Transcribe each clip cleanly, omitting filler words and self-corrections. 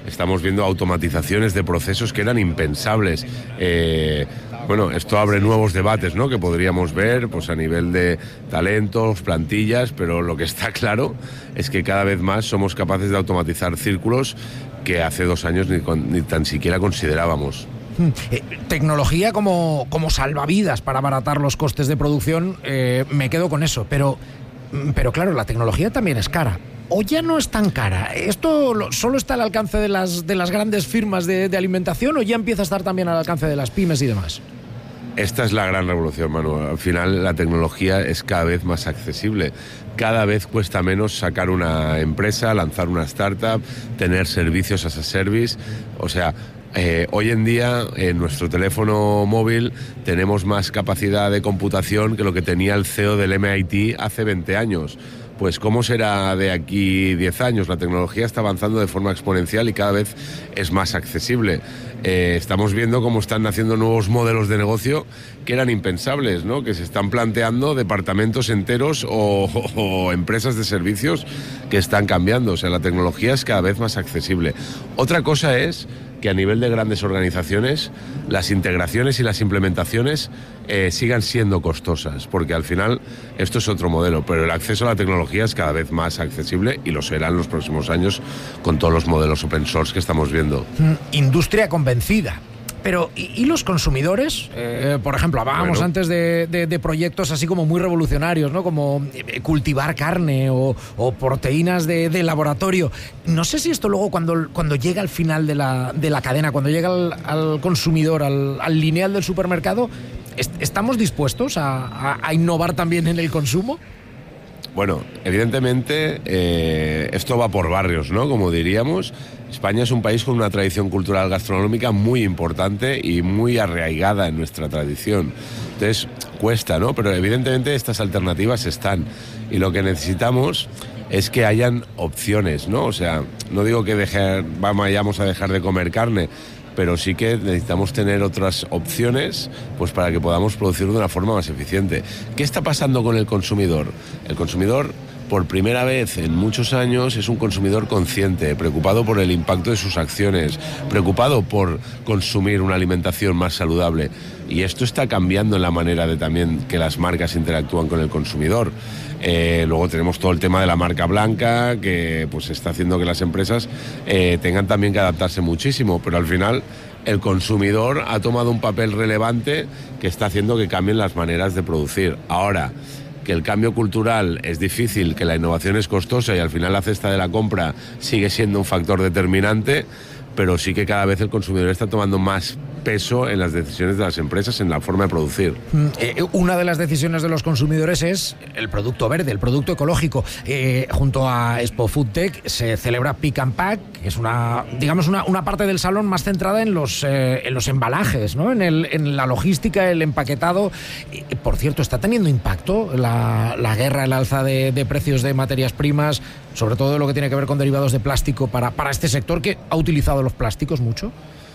estamos viendo automatizaciones de procesos que eran impensables. Bueno, esto abre nuevos debates, ¿no?, que podríamos ver pues a nivel de talentos, plantillas, pero lo que está claro es que cada vez más somos capaces de automatizar círculos que hace 2 años ni tan siquiera considerábamos. Tecnología como salvavidas para abaratar los costes de producción, me quedo con eso, pero claro, la tecnología también es cara. ¿O ya no es tan cara? ¿Esto solo está al alcance de las grandes firmas de alimentación o ya empieza a estar también al alcance de las pymes y demás? Esta es la gran revolución, Manu. Al final la tecnología es cada vez más accesible. Cada vez cuesta menos sacar una empresa, lanzar una startup, tener servicios as a service. O sea, hoy en día en nuestro teléfono móvil tenemos más capacidad de computación que lo que tenía el CEO del MIT hace 20 años. Pues ¿cómo será de aquí 10 años? La tecnología está avanzando de forma exponencial y cada vez es más accesible. Estamos viendo cómo están naciendo nuevos modelos de negocio que eran impensables, ¿no?, que se están planteando departamentos enteros o empresas de servicios que están cambiando. O sea, la tecnología es cada vez más accesible. Otra cosa es que a nivel de grandes organizaciones las integraciones y las implementaciones sigan siendo costosas, porque al final esto es otro modelo, pero el acceso a la tecnología es cada vez más accesible y lo será en los próximos años con todos los modelos open source que estamos viendo. Industria convencida. Pero, ¿y los consumidores? Por ejemplo, hablábamos antes de proyectos así como muy revolucionarios, ¿no?, como cultivar carne o proteínas de laboratorio. No sé si esto luego cuando llega al final de la cadena, cuando llega al consumidor, al lineal del supermercado, ¿estamos dispuestos a innovar también en el consumo? Bueno, evidentemente esto va por barrios, ¿no?, como diríamos. España es un país con una tradición cultural gastronómica muy importante y muy arraigada en nuestra tradición. Entonces, cuesta, ¿no? Pero evidentemente estas alternativas están. Y lo que necesitamos es que hayan opciones, ¿no? O sea, no digo que vayamos a dejar de comer carne, pero sí que necesitamos tener otras opciones pues para que podamos producir de una forma más eficiente. ¿Qué está pasando con el consumidor? El consumidor, por primera vez en muchos años, es un consumidor consciente, preocupado por el impacto de sus acciones, preocupado por consumir una alimentación más saludable. Y esto está cambiando en la manera de también que las marcas interactúan con el consumidor. Luego tenemos todo el tema de la marca blanca, que pues está haciendo que las empresas tengan también que adaptarse muchísimo, pero al final el consumidor ha tomado un papel relevante que está haciendo que cambien las maneras de producir. Ahora, que el cambio cultural es difícil, que la innovación es costosa y al final la cesta de la compra sigue siendo un factor determinante, pero sí que cada vez el consumidor está tomando más peso en las decisiones de las empresas, en la forma de producir. Una de las decisiones de los consumidores es el producto verde, el producto ecológico. Junto a Expo Food Tech se celebra Pick and Pack, que es una parte del salón más centrada en los embalajes, ¿no?, en la logística, el empaquetado. Por cierto, ¿está teniendo impacto la guerra, el alza de precios de materias primas, sobre todo lo que tiene que ver con derivados de plástico para este sector que ha utilizado los plásticos mucho?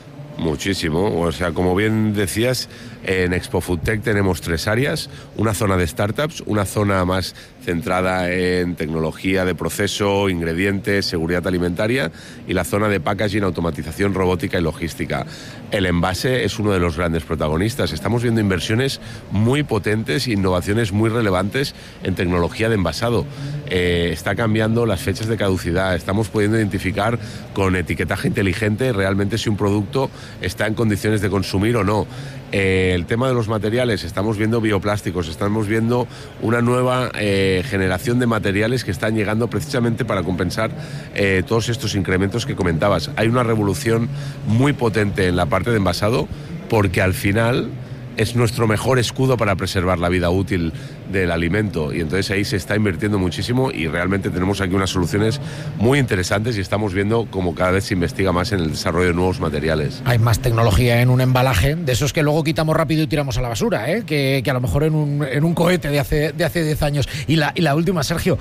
Muchísimo. O sea, como bien decías, en Expo Food Tech tenemos 3 áreas: una zona de startups, una zona más centrada en tecnología de proceso, ingredientes, seguridad alimentaria, y la zona de packaging, automatización, robótica y logística. El envase es uno de los grandes protagonistas. Estamos viendo inversiones muy potentes, innovaciones muy relevantes en tecnología de envasado. Está cambiando las fechas de caducidad, estamos pudiendo identificar con etiquetaje inteligente realmente si un producto está en condiciones de consumir o no. El tema de los materiales, estamos viendo bioplásticos, estamos viendo una nueva generación de materiales que están llegando precisamente para compensar todos estos incrementos que comentabas. Hay una revolución muy potente en la parte de envasado, porque al final es nuestro mejor escudo para preservar la vida útil del alimento, y entonces ahí se está invirtiendo muchísimo y realmente tenemos aquí unas soluciones muy interesantes y estamos viendo cómo cada vez se investiga más en el desarrollo de nuevos materiales. Hay más tecnología en un embalaje, de esos que luego quitamos rápido y tiramos a la basura, que a lo mejor en un cohete de hace 10 años. Y la última, Sergio,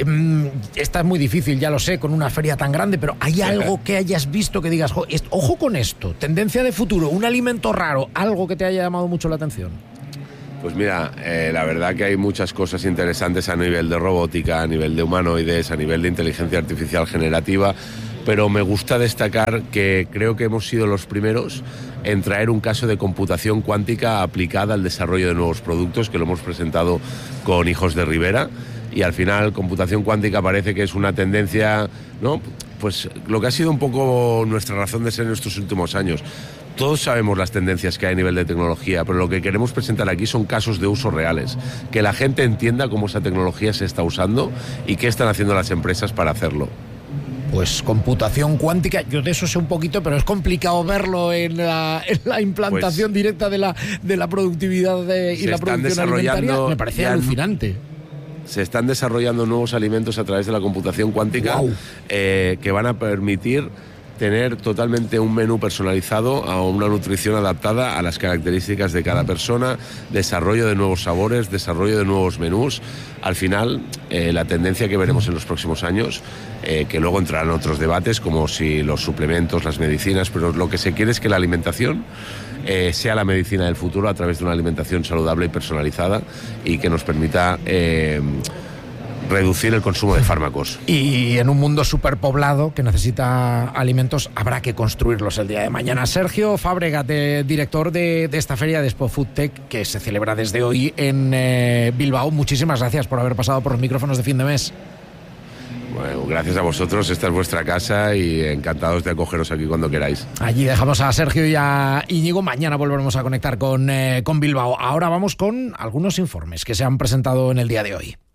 esta es muy difícil, ya lo sé, con una feria tan grande, pero ¿hay algo que hayas visto que digas, ojo con esto, tendencia de futuro, un alimento raro, algo que te haya llamado mucho la atención? Pues mira, la verdad que hay muchas cosas interesantes a nivel de robótica, a nivel de humanoides, a nivel de inteligencia artificial generativa, pero me gusta destacar que creo que hemos sido los primeros en traer un caso de computación cuántica aplicada al desarrollo de nuevos productos, que lo hemos presentado con Hijos de Rivera, y al final computación cuántica parece que es una tendencia, ¿no? Pues lo que ha sido un poco nuestra razón de ser en estos últimos años. Todos sabemos las tendencias que hay a nivel de tecnología, pero lo que queremos presentar aquí son casos de uso reales, que la gente entienda cómo esa tecnología se está usando y qué están haciendo las empresas para hacerlo. Pues computación cuántica, yo de eso sé un poquito, pero es complicado verlo en la implantación directa de la productividad y la producción alimentaria. Me parece alucinante. Se están desarrollando nuevos alimentos a través de la computación cuántica, wow, que van a permitir tener totalmente un menú personalizado, a una nutrición adaptada a las características de cada persona, desarrollo de nuevos sabores, desarrollo de nuevos menús. Al final, la tendencia que veremos en los próximos años, que luego entrarán otros debates como si los suplementos, las medicinas, pero lo que se quiere es que la alimentación sea la medicina del futuro a través de una alimentación saludable y personalizada y que nos permita reducir el consumo de fármacos. Y en un mundo superpoblado que necesita alimentos, habrá que construirlos el día de mañana. Sergio Fábregas, director de esta feria de Expo Food Tech, que se celebra desde hoy en Bilbao. Muchísimas gracias por haber pasado por los micrófonos de Fin de Mes. Bueno, gracias a vosotros, esta es vuestra casa y encantados de acogeros aquí cuando queráis. Allí dejamos a Sergio y a Íñigo, mañana volveremos a conectar con Bilbao. Ahora vamos con algunos informes que se han presentado en el día de hoy.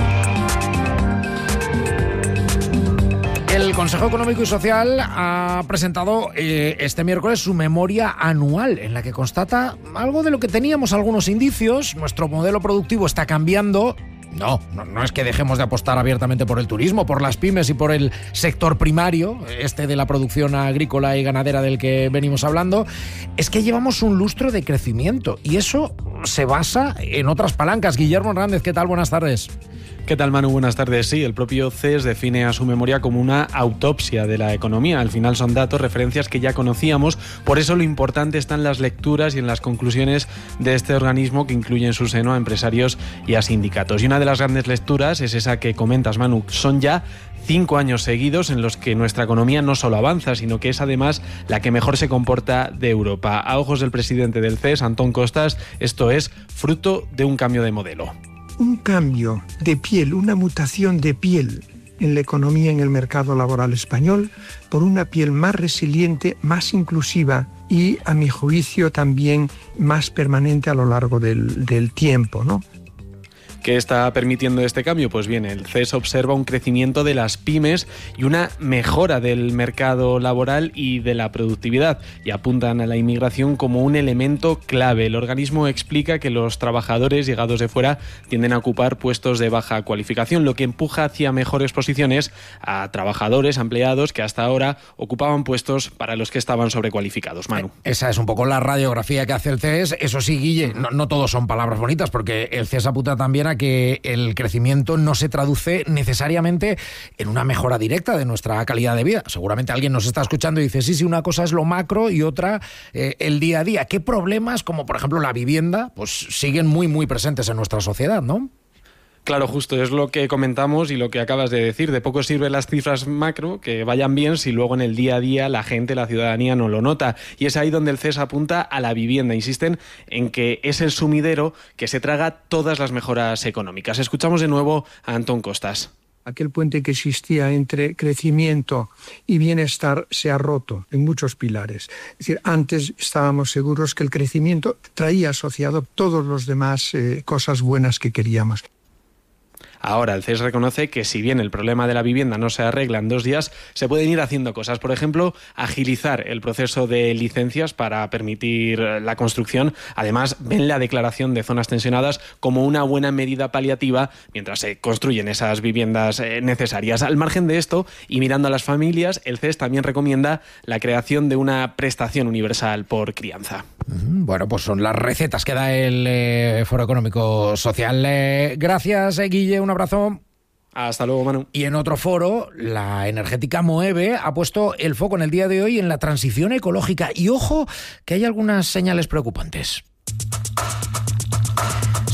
El Consejo Económico y Social ha presentado este miércoles su memoria anual, en la que constata algo de lo que teníamos algunos indicios. Nuestro modelo productivo está cambiando. No es que dejemos de apostar abiertamente por el turismo, por las pymes y por el sector primario, de la producción agrícola y ganadera del que venimos hablando. Es que llevamos un lustro de crecimiento y eso se basa en otras palancas. Guillermo Hernández, ¿qué tal? Buenas tardes. ¿Qué tal, Manu? Buenas tardes. Sí, el propio CES define a su memoria como una autopsia de la economía. Al final son datos, referencias que ya conocíamos. Por eso lo importante está en las lecturas y en las conclusiones de este organismo, que incluye en su seno a empresarios y a sindicatos. Y una de las grandes lecturas es esa que comentas, Manu. Son ya 5 años seguidos en los que nuestra economía no solo avanza, sino que es además la que mejor se comporta de Europa. A ojos del presidente del CES, Antón Costas, esto es fruto de un cambio de modelo. Un cambio de piel, una mutación de piel en la economía, en el mercado laboral español, por una piel más resiliente, más inclusiva y, a mi juicio, también más permanente a lo largo del tiempo, ¿no? ¿Qué está permitiendo este cambio? Pues bien, el CES observa un crecimiento de las pymes y una mejora del mercado laboral y de la productividad, y apuntan a la inmigración como un elemento clave. El organismo explica que los trabajadores llegados de fuera tienden a ocupar puestos de baja cualificación, lo que empuja hacia mejores posiciones a trabajadores, empleados que hasta ahora ocupaban puestos para los que estaban sobrecualificados. Manu. Esa es un poco la radiografía que hace el CES. Eso sí, Guille, no todos son palabras bonitas, porque el CES apunta también a que el crecimiento no se traduce necesariamente en una mejora directa de nuestra calidad de vida. Seguramente alguien nos está escuchando y dice, sí, una cosa es lo macro y otra el día a día. ¿Qué problemas, como por ejemplo la vivienda, pues siguen muy, muy presentes en nuestra sociedad, ¿no? Claro, justo, es lo que comentamos y lo que acabas de decir. De poco sirven las cifras macro que vayan bien si luego en el día a día la gente, la ciudadanía no lo nota. Y es ahí donde el CES apunta a la vivienda. Insisten en que es el sumidero que se traga todas las mejoras económicas. Escuchamos de nuevo a Antón Costas. Aquel puente que existía entre crecimiento y bienestar se ha roto en muchos pilares. Es decir, antes estábamos seguros que el crecimiento traía asociado todos los demás cosas buenas que queríamos. Ahora, el CES reconoce que si bien el problema de la vivienda no se arregla en 2 días, se pueden ir haciendo cosas. Por ejemplo, agilizar el proceso de licencias para permitir la construcción. Además, ven la declaración de zonas tensionadas como una buena medida paliativa mientras se construyen esas viviendas necesarias. Al margen de esto, y mirando a las familias, el CES también recomienda la creación de una prestación universal por crianza. Bueno, pues son las recetas que da el Foro Económico Social. Gracias, Guille, un abrazo. Hasta luego, Manu. Y en otro foro, la energética Moeve ha puesto el foco en el día de hoy en la transición ecológica. Y ojo, que hay algunas señales preocupantes.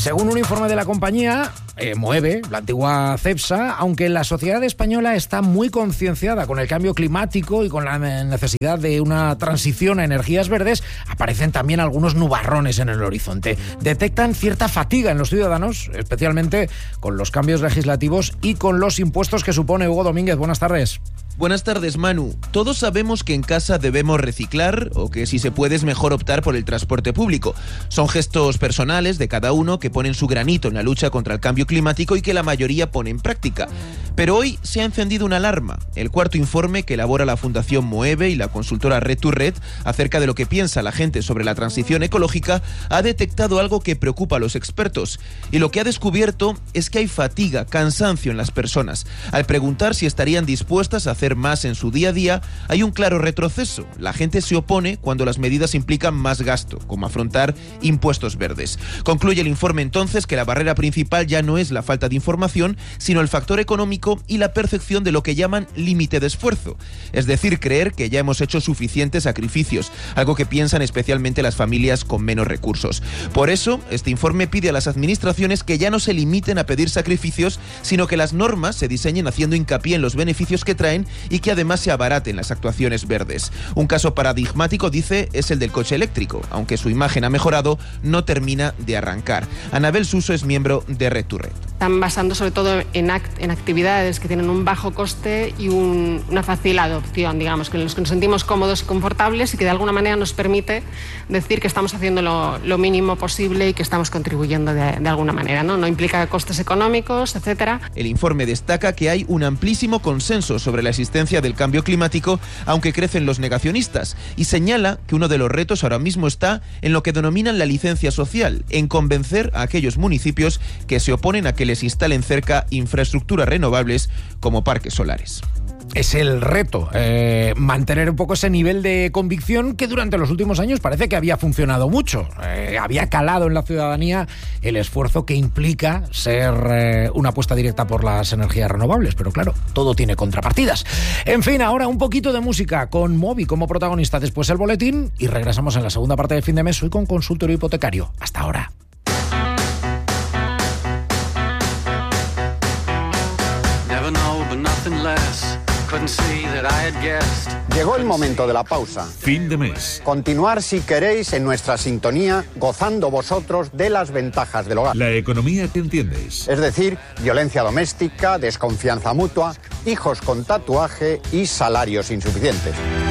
Según un informe de la compañía Moeve, la antigua Cepsa, aunque la sociedad española está muy concienciada con el cambio climático y con la necesidad de una transición a energías verdes, aparecen también algunos nubarrones en el horizonte. Detectan cierta fatiga en los ciudadanos, especialmente con los cambios legislativos y con los impuestos que supone. Hugo Domínguez, buenas tardes. Buenas tardes, Manu. Todos sabemos que en casa debemos reciclar o que si se puede es mejor optar por el transporte público. Son gestos personales de cada uno que ponen su granito en la lucha contra el cambio climático y que la mayoría pone en práctica. Pero hoy se ha encendido una alarma. El cuarto informe que elabora la Fundación Moeve y la consultora Red to Red acerca de lo que piensa la gente sobre la transición ecológica ha detectado algo que preocupa a los expertos. Y lo que ha descubierto es que hay fatiga, cansancio en las personas. Al preguntar si estarían dispuestas a hacer más en su día a día, hay un claro retroceso. La gente se opone cuando las medidas implican más gasto, como afrontar impuestos verdes. Concluye el informe entonces que la barrera principal ya no es la falta de información, sino el factor económico y la percepción de lo que llaman límite de esfuerzo. Es decir, creer que ya hemos hecho suficientes sacrificios, algo que piensan especialmente las familias con menos recursos. Por eso, este informe pide a las administraciones que ya no se limiten a pedir sacrificios, sino que las normas se diseñen haciendo hincapié en los beneficios que traen y que además se abaraten las actuaciones verdes. Un caso paradigmático, dice, es el del coche eléctrico. Aunque su imagen ha mejorado, no termina de arrancar. Anabel Suso es miembro de Red to Red. Están basando sobre todo en actividades que tienen un bajo coste y una fácil adopción, digamos, que en los que nos sentimos cómodos y confortables y que de alguna manera nos permite decir que estamos haciendo lo mínimo posible y que estamos contribuyendo de alguna manera, ¿no? No implica costes económicos, etcétera. El informe destaca que hay un amplísimo consenso sobre la existencia del cambio climático, aunque crecen los negacionistas, y señala que uno de los retos ahora mismo está en lo que denominan la licencia social, en convencer a aquellos municipios que se oponen a que les instalen cerca infraestructuras renovables como parques solares. Es el reto, mantener un poco ese nivel de convicción que durante los últimos años parece que había funcionado mucho. Había calado en la ciudadanía el esfuerzo que implica ser una apuesta directa por las energías renovables, pero claro, todo tiene contrapartidas. En fin, ahora un poquito de música con Moby como protagonista, después el boletín y regresamos en la segunda parte del fin de mes hoy con Consultorio Hipotecario. Hasta ahora. Llegó el momento de la pausa. Fin de mes. Continuar, si queréis, en nuestra sintonía, gozando vosotros de las ventajas del hogar. La economía que entiendes. Es decir, violencia doméstica, desconfianza mutua, hijos con tatuaje y salarios insuficientes.